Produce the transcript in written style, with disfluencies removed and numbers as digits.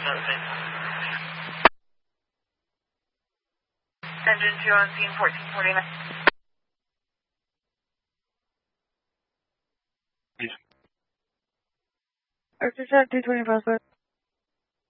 Engine 2 on scene 1449. Archer Chat 220 Prospect.